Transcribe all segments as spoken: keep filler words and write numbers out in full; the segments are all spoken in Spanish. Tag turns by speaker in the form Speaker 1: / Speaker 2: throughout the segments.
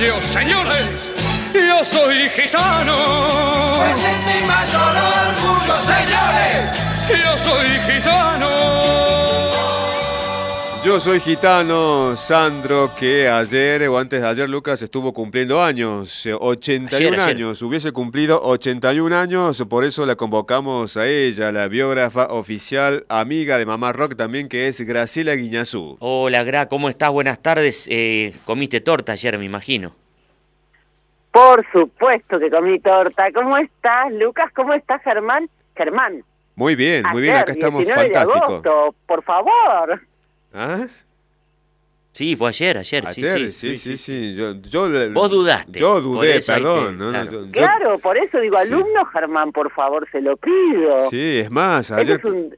Speaker 1: orgullo, señores, yo soy gitano.
Speaker 2: Pues es mi mayor orgullo, señores.
Speaker 1: Yo soy gitano.
Speaker 3: Yo soy gitano, Sandro, que ayer o antes de ayer, Lucas, estuvo cumpliendo años, ochenta y un
Speaker 4: Ayer, ayer.
Speaker 3: años, hubiese cumplido ochenta y un años, por eso la convocamos a ella, la biógrafa oficial, amiga de Mamá Rock también, que es Graciela Guiñazú.
Speaker 4: Hola, Gra, ¿cómo estás? Buenas tardes. Eh, comiste torta ayer, me imagino.
Speaker 5: Por supuesto que comí torta. ¿Cómo estás, Lucas? ¿Cómo estás, Germán? Germán.
Speaker 3: Muy bien, muy bien,
Speaker 5: Ayer,
Speaker 3: acá estamos
Speaker 5: diecinueve de
Speaker 3: fantásticos.
Speaker 5: agosto, por favor.
Speaker 3: ¿Ah?
Speaker 4: Sí, fue ayer, ayer.
Speaker 3: Ayer,
Speaker 4: sí,
Speaker 3: sí, sí, sí. Yo, yo,
Speaker 4: Vos dudaste.
Speaker 3: Yo
Speaker 4: Por
Speaker 3: dudé,
Speaker 4: eso hay
Speaker 3: perdón.
Speaker 4: que-
Speaker 3: no, no,
Speaker 4: claro.
Speaker 3: yo- yo-
Speaker 5: Claro, por eso digo,
Speaker 3: Sí.
Speaker 5: alumno, Germán, por favor, se lo pido.
Speaker 3: Sí, es más,
Speaker 5: Eso
Speaker 3: ayer...
Speaker 5: es un...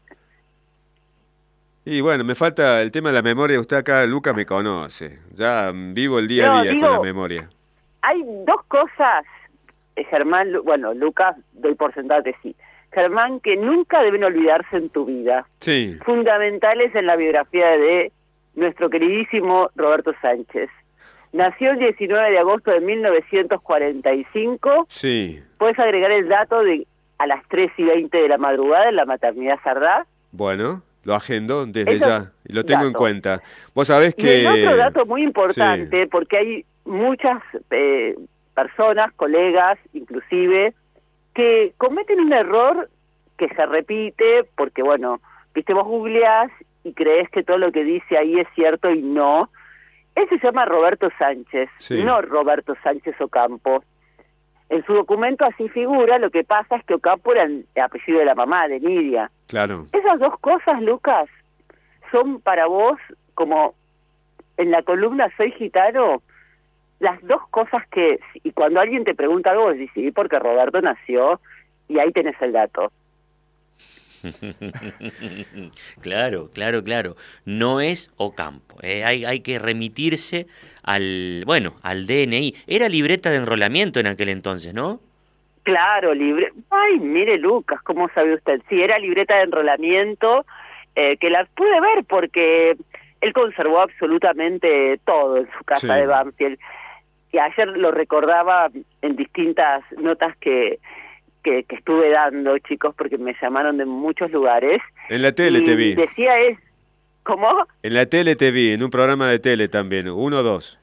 Speaker 3: Y bueno, me falta el tema de la memoria. Usted acá, Luca, me conoce. Ya mm, vivo el día a
Speaker 5: No,
Speaker 3: día
Speaker 5: digo-
Speaker 3: con la memoria.
Speaker 5: Hay dos cosas, eh, Germán, Lu- bueno, Lucas, doy por sentado que sí. Germán, que nunca deben olvidarse en tu vida.
Speaker 3: Sí,
Speaker 5: Fundamentales en la biografía de nuestro queridísimo Roberto Sánchez. Nació el diecinueve de agosto de mil novecientos cuarenta y cinco.
Speaker 3: sí.
Speaker 5: Puedes agregar el dato de a las tres y veinte de la madrugada en la maternidad Sardá.
Speaker 3: Bueno, lo agendo desde
Speaker 5: Eso-
Speaker 3: ya y lo tengo en
Speaker 5: dato.
Speaker 3: cuenta. Vos sabés
Speaker 5: Y
Speaker 3: que...
Speaker 5: el otro dato muy importante, porque hay muchas eh, personas, colegas, inclusive, que cometen un error que se repite, porque bueno, viste, vos googleás y crees que todo lo que dice ahí es cierto y no. Él se llama Roberto Sánchez,
Speaker 3: Sí.
Speaker 5: no Roberto Sánchez Ocampo. En su documento así figura, lo que pasa es que Ocampo era el apellido de la mamá, de Nidia.
Speaker 3: Claro,
Speaker 5: Esas dos cosas, Lucas, son para vos, como en la columna Soy Gitano, las dos cosas que, y cuando alguien te pregunta algo, vos decís, sí, porque Roberto nació, y ahí tenés el dato.
Speaker 4: Claro, claro, claro. No es Ocampo. eh. Hay, hay que remitirse al, bueno, al D N I. Era libreta de enrolamiento en aquel entonces, ¿no?
Speaker 5: Claro, libre. Ay, mire, Lucas, ¿cómo sabe usted? Sí, era libreta de enrolamiento, eh, que la pude ver porque él conservó absolutamente todo en su casa
Speaker 3: Sí.
Speaker 5: de Banfield. Y ayer lo recordaba en distintas notas que, que, que estuve dando, chicos, porque me llamaron de muchos lugares.
Speaker 3: en la tele
Speaker 5: y
Speaker 3: te vi.
Speaker 5: decía es, ¿cómo?
Speaker 3: En la tele te vi, en un programa de tele también, uno o dos.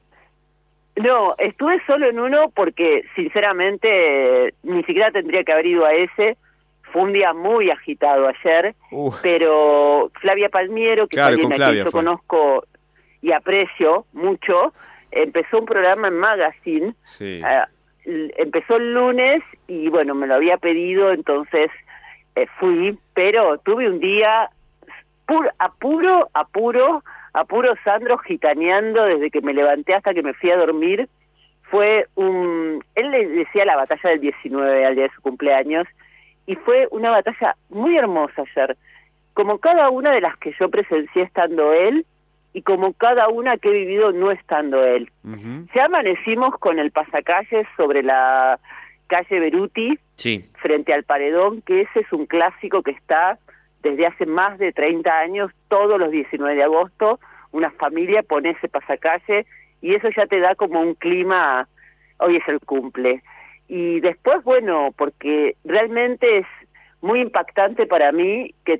Speaker 5: No, estuve solo en uno porque, sinceramente, ni siquiera tendría que haber ido a ese. Fue un día muy agitado ayer,
Speaker 3: Uh,
Speaker 5: pero Flavia Palmiero, que
Speaker 3: Claro,
Speaker 5: es alguien
Speaker 3: con
Speaker 5: a
Speaker 3: Flavia
Speaker 5: quien yo
Speaker 3: fue.
Speaker 5: conozco y aprecio mucho, empezó un programa en Magazine.
Speaker 3: sí.
Speaker 5: Ah, l- empezó el lunes y bueno, me lo había pedido, entonces eh, fui, pero tuve un día pur, apuro, apuro, apuro Sandro gitaneando desde que me levanté hasta que me fui a dormir. Fue un... Él le decía la batalla del diecinueve al día de su cumpleaños y fue una batalla muy hermosa ayer, como cada una de las que yo presencié estando él y como cada una que he vivido no estando él.
Speaker 3: Ujú.
Speaker 5: Ya amanecimos con el pasacalles sobre la calle Beruti,
Speaker 4: Sí.
Speaker 5: frente al Paredón, que ese es un clásico que está desde hace más de treinta años, todos los diecinueve de agosto, una familia pone ese pasacalle y eso ya te da como un clima, hoy es el cumple. Y después, bueno, porque realmente es muy impactante para mí que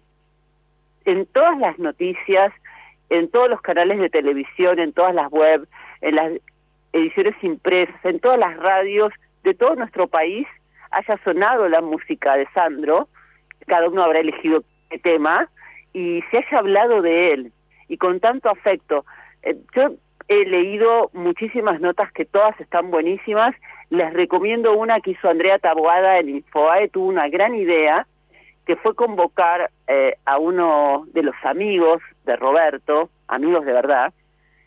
Speaker 5: en todas las noticias, en todos los canales de televisión, en todas las web, en las ediciones impresas, en todas las radios de todo nuestro país, haya sonado la música de Sandro, cada uno habrá elegido qué tema, y se haya hablado de él, y con tanto afecto. Eh, yo he leído muchísimas notas que todas están buenísimas, les recomiendo una que hizo Andrea Taboada en Infobae, tuvo una gran idea, que fue convocar eh, a uno de los amigos de Roberto, amigos de verdad,